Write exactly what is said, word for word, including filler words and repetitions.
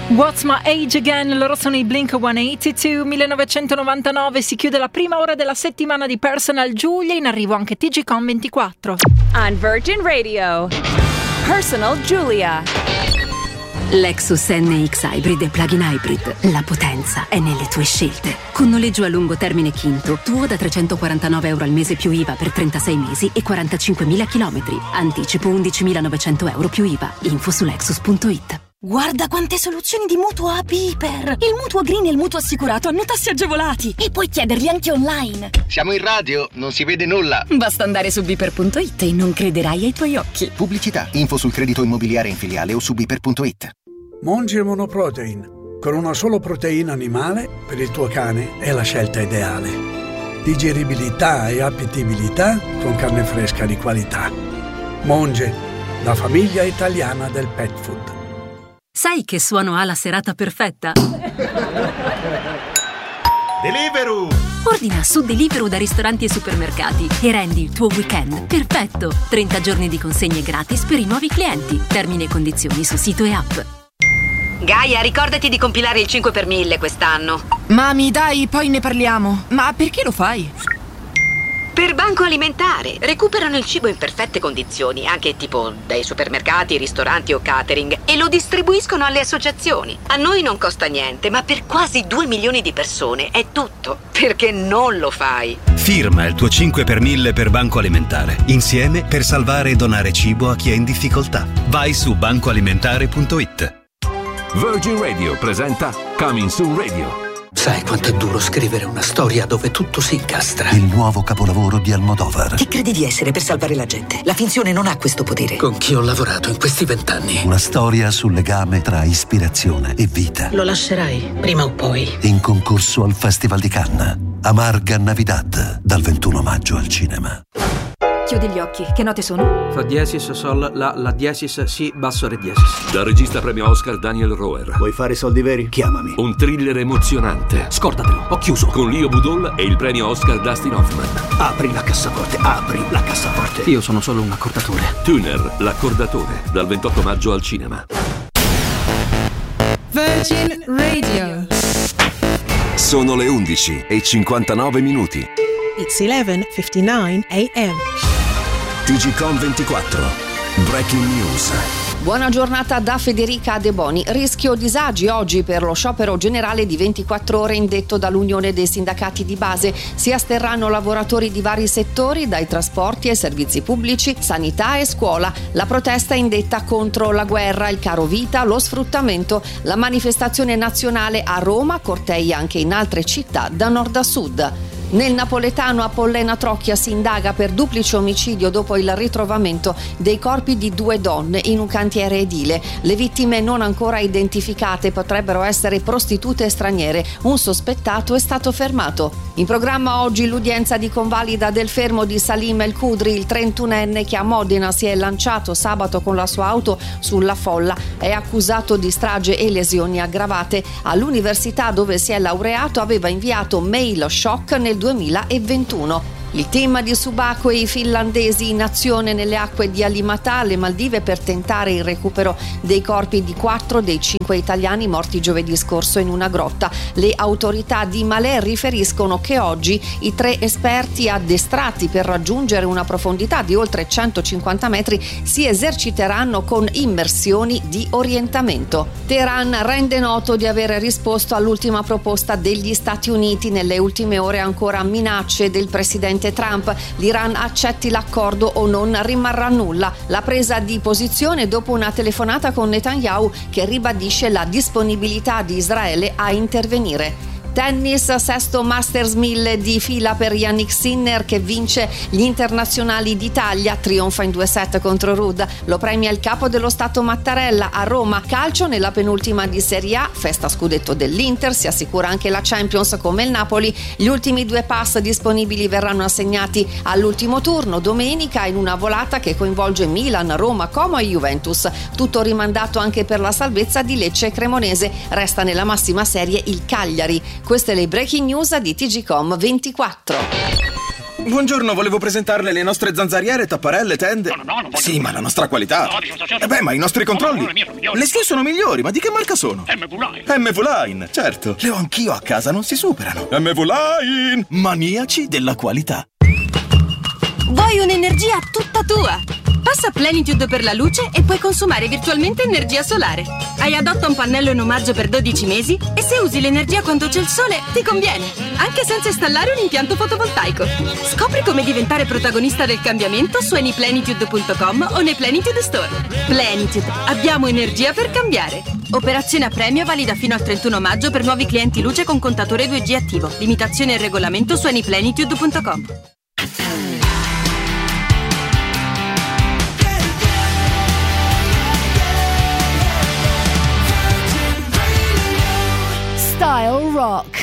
What's My Age Again? Loro sono i Blink centottantadue. millenovecentonovantanove si chiude la prima ora della settimana di Personal Giulia, in arrivo anche T G Com ventiquattro. On Virgin Radio, Personal Giulia. Lexus N X Hybrid e Plug-in Hybrid. La potenza è nelle tue scelte. Con noleggio a lungo termine Quinto, tuo da trecentoquarantanove euro al mese più I V A per trentasei mesi e quarantacinquemila chilometri. Anticipo undicimilanovecento euro più I V A. Info su lexus punto it. Guarda quante soluzioni di mutuo a Piper! Il mutuo green e il mutuo assicurato hanno tassi agevolati e puoi chiederli anche online. Siamo in radio, non si vede nulla. Basta andare su Piper punto it e non crederai ai tuoi occhi. Pubblicità, info sul credito immobiliare in filiale o su Piper punto it. Monge Monoprotein. Con una sola proteina animale, per il tuo cane è la scelta ideale. Digeribilità e appetibilità con carne fresca di qualità. Monge, la famiglia italiana del pet food. Sai che suono ha la serata perfetta? Deliveroo! Ordina su Deliveroo da ristoranti e supermercati e rendi il tuo weekend perfetto. trenta giorni di consegne gratis per i nuovi clienti. Termini e condizioni su sito e app. Gaia, ricordati di compilare il cinque per mille quest'anno. Mami, dai, poi ne parliamo. Ma perché lo fai? Per Banco Alimentare. Recuperano il cibo in perfette condizioni, anche tipo dai supermercati, ristoranti o catering, e lo distribuiscono alle associazioni. A noi non costa niente, ma per quasi due milioni di persone è tutto. Perché non lo fai? Firma il tuo cinque per mille per Banco Alimentare. Insieme per salvare e donare cibo a chi è in difficoltà. Vai su banco alimentare punto it. Virgin Radio presenta Coming Soon Radio. Sai quanto è duro scrivere una storia dove tutto si incastra? Il nuovo capolavoro di Almodovar. Chi credi di essere per salvare la gente? La finzione non ha questo potere. Con chi ho lavorato in questi vent'anni? Una storia sul legame tra ispirazione e vita. Lo lascerai, prima o poi. In concorso al Festival di Cannes. Amarga Navidad, dal ventuno maggio al cinema. Chiudi gli occhi, che note sono? Fa diesis, sol, la, la diesis, si, basso, re diesis. Dal regista premio Oscar Daniel Roher. Vuoi fare soldi veri? Chiamami. Un thriller emozionante. Scordatelo, ho chiuso. Con Leo Budol e il premio Oscar Dustin Hoffman. Apri la cassaforte, apri la cassaforte. Io sono solo un accordatore. Tuner, l'accordatore, dal ventotto maggio al cinema. Virgin Radio. Sono le undici e cinquantanove minuti. It's eleven fifty-nine a m. T G Com ventiquattro. Breaking News. Buona giornata da Federica De Boni. Rischio disagi oggi per lo sciopero generale di ventiquattro ore indetto dall'Unione dei Sindacati di Base. Si asterranno lavoratori di vari settori, dai trasporti ai servizi pubblici, sanità e scuola. La protesta è indetta contro la guerra, il caro vita, lo sfruttamento. La manifestazione nazionale a Roma, cortei anche in altre città da nord a sud. Nel napoletano a Pollena Trocchia si indaga per duplice omicidio dopo il ritrovamento dei corpi di due donne in un cantiere edile. Le vittime non ancora identificate potrebbero essere prostitute straniere. Un sospettato è stato fermato. In programma oggi l'udienza di convalida del fermo di Salim El Kudri, il trentunenne che a Modena si è lanciato sabato con la sua auto sulla folla. È accusato di strage e lesioni aggravate. All'università dove si è laureato aveva inviato mail shock nel duemilaventuno. Il team di Subiaco e i finlandesi in azione nelle acque di Alimatà, alle Maldive, per tentare il recupero dei corpi di quattro dei cinque italiani morti giovedì scorso in una grotta. Le autorità di Malé riferiscono che oggi i tre esperti addestrati per raggiungere una profondità di oltre centocinquanta metri si eserciteranno con immersioni di orientamento. Teheran rende noto di aver risposto all'ultima proposta degli Stati Uniti. Nelle ultime ore ancora minacce del presidente Trump. L'Iran accetti l'accordo o non rimarrà nulla. La presa di posizione dopo una telefonata con Netanyahu che ribadisce la disponibilità di Israele a intervenire. Tennis, sesto Masters mille di fila per Yannick Sinner che vince gli internazionali d'Italia, trionfa in due set contro Ruud, lo premia il capo dello Stato Mattarella. A Roma, calcio nella penultima di Serie A, festa scudetto dell'Inter, si assicura anche la Champions come il Napoli. Gli ultimi due pass disponibili verranno assegnati all'ultimo turno domenica in una volata che coinvolge Milan, Roma, Como e Juventus. Tutto rimandato anche per la salvezza di Lecce e Cremonese. Resta nella massima serie il Cagliari. Queste le breaking news di T G Com ventiquattro. Buongiorno, volevo presentarle le nostre zanzariere, tapparelle, tende. No, no, no, non voglio. Sì, ma la nostra qualità. No, dico, certo. Eh beh, ma i nostri controlli. No, no, no, le mie sono migliori. Le sue sono migliori, ma di che marca sono? M V Line. M V Line, certo. Le ho anch'io a casa, non si superano. M V Line, maniaci della qualità. Vuoi un'energia tutta tua? Passa Plenitude per la luce e puoi consumare virtualmente energia solare. Hai Adotta un pannello in omaggio per dodici mesi e se usi l'energia quando c'è il sole ti conviene, anche senza installare un impianto fotovoltaico. Scopri come diventare protagonista del cambiamento su anyplenitude punto com o nei Plenitude Store. Plenitude, abbiamo energia per cambiare. Operazione a premio valida fino al trentuno maggio per nuovi clienti luce con contatore due G attivo. Limitazione e regolamento su anyplenitude punto com. Style Rock.